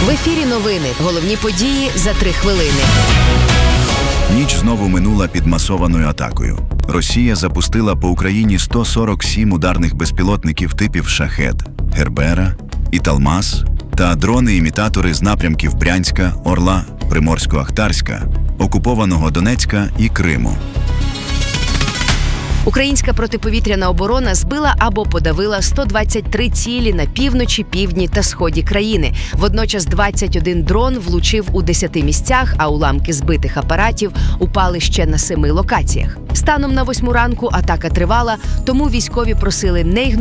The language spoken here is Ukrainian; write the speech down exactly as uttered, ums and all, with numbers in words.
В ефірі новини. Головні події за три хвилини. Ніч знову минула під масованою атакою. Росія запустила по Україні сто сорок сім ударних безпілотників типів «Шахед», «Гербера» і «Талмас» та дрони-імітатори з напрямків Брянська, Орла, Приморсько-Ахтарська, окупованого Донецька і Криму. Українська протиповітряна оборона збила або подавила сто двадцять три цілі на півночі, півдні та сході країни. Водночас двадцять один дрон влучив у десяти місцях, а уламки збитих апаратів упали ще на семи локаціях. Станом на восьму ранку атака тривала, тому військові просили не ігнорувати